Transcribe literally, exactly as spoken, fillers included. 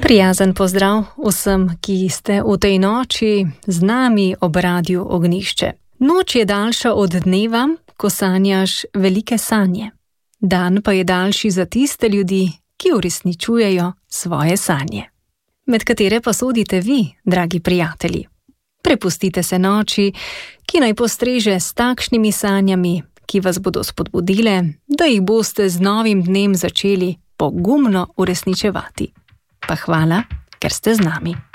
Prijazen pozdrav vsem, ki ste v tej noči z nami ob Radiu Ognjišče. Noč je daljša od dneva, ko sanjaš velike sanje. Dan pa je daljši za tiste ljudi, ki uresničujejo svoje sanje. Med katere pa sodite vi, dragi prijatelji? Prepustite se noči, ki naj postreže s takšnimi sanjami, ki vas bodo spodbudile, da jih boste z novim dnem začeli pogumno uresničevati. Pa hvala, ker ste z nami.